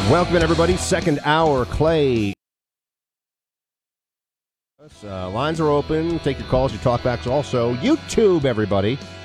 Welcome in, everybody. Second hour, Clay. Lines are open. Take your calls, your talkbacks. Also, YouTube, everybody.